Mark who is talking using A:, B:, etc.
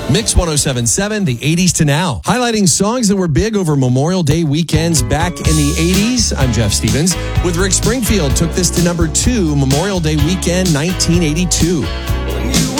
A: Mix 107.7, the 80s to now. Highlighting songs that were big over Memorial Day weekends back in the 80s. I'm Jeff Stevens. With Rick Springfield, took this to number 2, Memorial Day weekend 1982.